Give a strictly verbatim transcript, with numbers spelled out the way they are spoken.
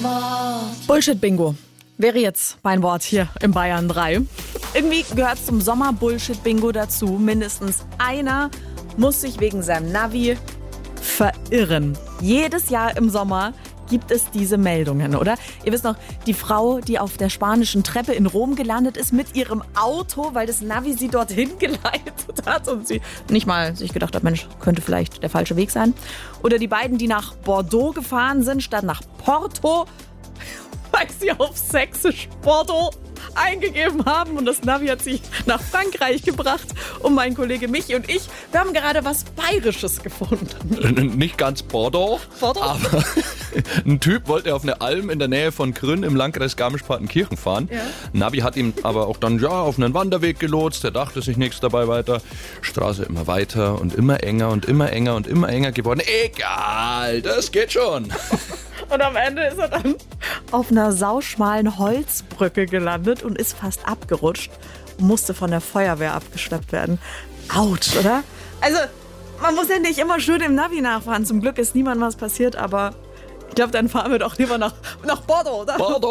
Bullshit-Bingo wäre jetzt mein Wort hier im Bayern drei. Irgendwie gehört zum Sommer-Bullshit-Bingo dazu. Mindestens einer muss sich wegen seinem Navi verirren. Jedes Jahr im Sommer gibt es diese Meldungen, oder? Ihr wisst noch, die Frau, die auf der spanischen Treppe in Rom gelandet ist mit ihrem Auto, weil das Navi sie dorthin geleitet hat und sie nicht mal sich gedacht hat, Mensch, könnte vielleicht der falsche Weg sein. Oder die beiden, die nach Bordeaux gefahren sind, statt nach Porto, weil sie auf Sächsisch Porto eingegeben haben und das Navi hat sich nach Frankreich gebracht. Und mein Kollege Michi und ich, wir haben gerade was Bayerisches gefunden. Nicht ganz Bordeaux, Bordeaux? aber ein Typ wollte auf eine Alm in der Nähe von Grün im Landkreis Garmisch-Partenkirchen fahren. Ja. Navi hat ihm aber auch dann ja auf einen Wanderweg gelotst, der dachte sich nichts dabei weiter. Straße immer weiter und immer enger und immer enger und immer enger geworden. Egal, das geht schon. Und am Ende ist er dann auf einer sauschmalen Holzbrücke gelandet und ist fast abgerutscht und musste von der Feuerwehr abgeschleppt werden. Autsch, oder? Also, man muss ja nicht immer schön im Navi nachfahren. Zum Glück ist niemandem was passiert, aber ich glaube, dann fahren wir doch lieber nach, nach Bordeaux, oder? Bordeaux.